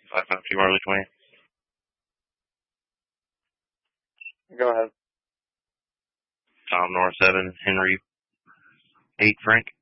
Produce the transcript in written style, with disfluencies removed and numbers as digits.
552 Marley 20. Go ahead. Tom North 7, Henry 8 Frank.